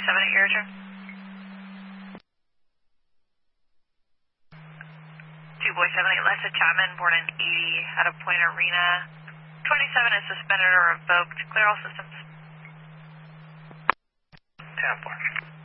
at your return. 2 Boy 78, Lessa Chapman, born in 80, out of Point Arena. 27 is suspended or revoked. Clear all systems. 10-4.